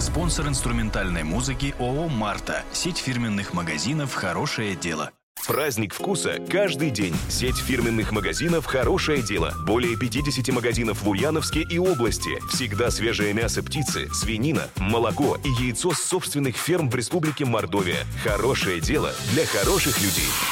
Спонсор инструментальной музыки ООО «Марта». Сеть фирменных магазинов «Хорошее дело». Праздник вкуса каждый день. Сеть фирменных магазинов «Хорошее дело». Более 50 магазинов в Ульяновске и области. Всегда свежее мясо птицы, свинина, молоко и яйцо с собственных ферм в Республике Мордовия. «Хорошее дело» для хороших людей.